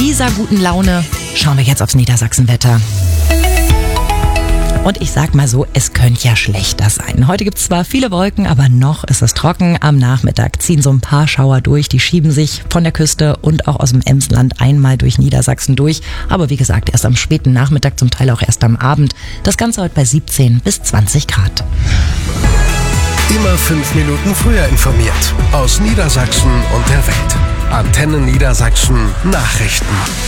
dieser guten Laune schauen wir jetzt aufs Niedersachsenwetter. Und ich sag mal so, es könnte ja schlechter sein. Heute gibt es zwar viele Wolken, aber noch ist es trocken. Am Nachmittag ziehen so ein paar Schauer durch. Die schieben sich von der Küste und auch aus dem Emsland einmal durch Niedersachsen durch. Aber wie gesagt, erst am späten Nachmittag, zum Teil auch erst am Abend. Das Ganze heute bei 17 bis 20 Grad. Immer 5 Minuten früher informiert. Aus Niedersachsen und der Welt. Antenne Niedersachsen Nachrichten.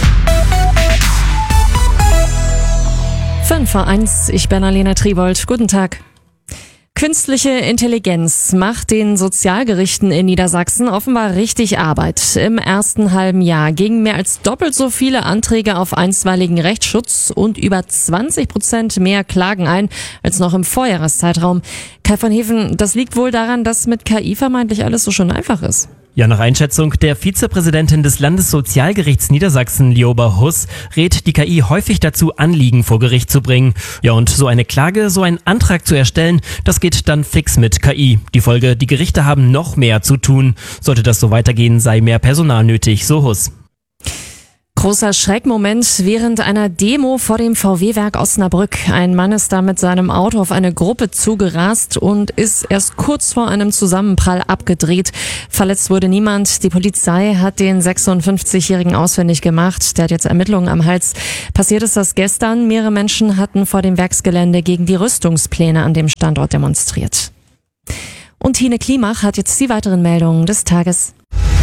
5:01, ich bin Alena Triebold. Guten Tag. Künstliche Intelligenz macht den Sozialgerichten in Niedersachsen offenbar richtig Arbeit. Im ersten halben Jahr gingen mehr als doppelt so viele Anträge auf einstweiligen Rechtsschutz und über 20% mehr Klagen ein als noch im Vorjahreszeitraum. Kai von Heven, das liegt wohl daran, dass mit KI vermeintlich alles so schön einfach ist. Ja, nach Einschätzung der Vizepräsidentin des Landessozialgerichts Niedersachsen, Lioba Huss, rät die KI häufig dazu, Anliegen vor Gericht zu bringen. Ja, und so eine Klage, so einen Antrag zu erstellen, das geht dann fix mit KI. Die Folge, die Gerichte haben noch mehr zu tun. Sollte das so weitergehen, sei mehr Personal nötig, so Huss. Großer Schreckmoment während einer Demo vor dem VW-Werk Osnabrück. Ein Mann ist da mit seinem Auto auf eine Gruppe zugerast und ist erst kurz vor einem Zusammenprall abgedreht. Verletzt wurde niemand. Die Polizei hat den 56-Jährigen ausfindig gemacht. Der hat jetzt Ermittlungen am Hals. Passiert ist das gestern. Mehrere Menschen hatten vor dem Werksgelände gegen die Rüstungspläne an dem Standort demonstriert. Und Tine Klimach hat jetzt die weiteren Meldungen des Tages.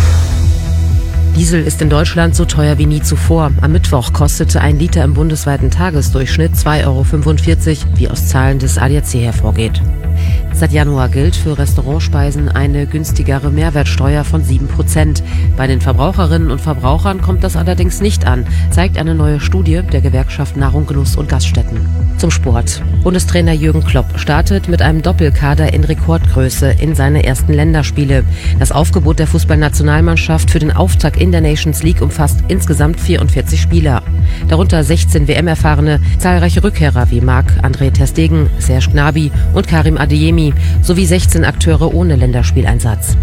Diesel ist in Deutschland so teuer wie nie zuvor. Am Mittwoch kostete ein Liter im bundesweiten Tagesdurchschnitt 2,45 €, wie aus Zahlen des ADAC hervorgeht. Seit Januar gilt für Restaurantspeisen eine günstigere Mehrwertsteuer von 7%. Bei den Verbraucherinnen und Verbrauchern kommt das allerdings nicht an, zeigt eine neue Studie der Gewerkschaft Nahrung, Genuss und Gaststätten. Zum Sport. Bundestrainer Jürgen Klopp startet mit einem Doppelkader in Rekordgröße in seine ersten Länderspiele. Das Aufgebot der Fußballnationalmannschaft für den Auftakt in der Nations League umfasst insgesamt 44 Spieler. Darunter 16 WM-Erfahrene, zahlreiche Rückkehrer wie Marc-André ter Stegen, Serge Gnabry und Karim Adeyemi sowie 16 Akteure ohne Länderspieleinsatz.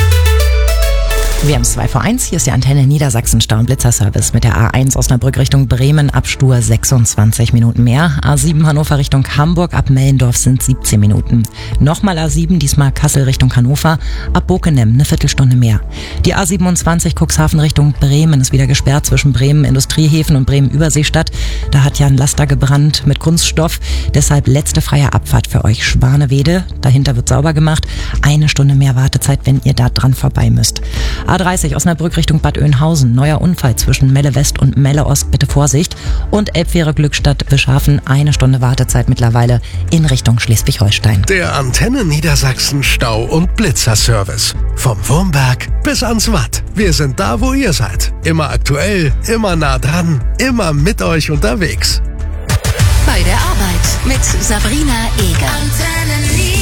Wir haben es 2:01, hier ist die Antenne Niedersachsen Stau- und Blitzerservice mit der A1 Osnabrück Richtung Bremen, Abstur 26 Minuten mehr. A7 Hannover Richtung Hamburg, ab Mellendorf sind 17 Minuten. Nochmal A7, diesmal Kassel Richtung Hannover, ab Bockenem eine Viertelstunde mehr. Die A27 Cuxhaven Richtung Bremen ist wieder gesperrt zwischen Bremen Industriehäfen und Bremen Überseestadt. Da hat ja ein Laster gebrannt mit Kunststoff, deshalb letzte freie Abfahrt für euch Schwanewede. Dahinter wird sauber gemacht, 1 Stunde mehr Wartezeit, wenn ihr da dran vorbei müsst. A30 Osnabrück Richtung Bad Oeynhausen. Neuer Unfall zwischen Melle West und Melle Ost. Bitte Vorsicht. Und Elbfähre Glückstadt Bischhafen. 1 Stunde Wartezeit mittlerweile in Richtung Schleswig-Holstein. Der Antenne Niedersachsen Stau- und Blitzerservice. Vom Wurmberg bis ans Watt. Wir sind da, wo ihr seid. Immer aktuell, immer nah dran, immer mit euch unterwegs. Bei der Arbeit mit Sabrina Eger.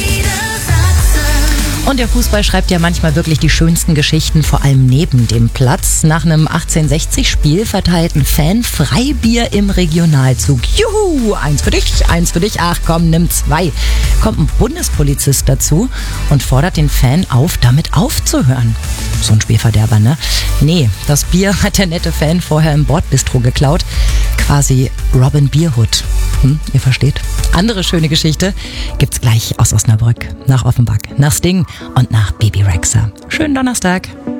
Und der Fußball schreibt ja manchmal wirklich die schönsten Geschichten, vor allem neben dem Platz. Nach einem 1860-Spiel verteilt ein Fan Freibier im Regionalzug. Juhu, eins für dich, ach komm, nimm 2. Kommt ein Bundespolizist dazu und fordert den Fan auf, damit aufzuhören. So ein Spielverderber, ne? Nee, das Bier hat der nette Fan vorher im Bordbistro geklaut. Quasi Robin Bierhood. Ihr versteht? Andere schöne Geschichte gibt's gleich aus Osnabrück, nach Offenbach, nach Sting und nach Baby Rexha. Schönen Donnerstag.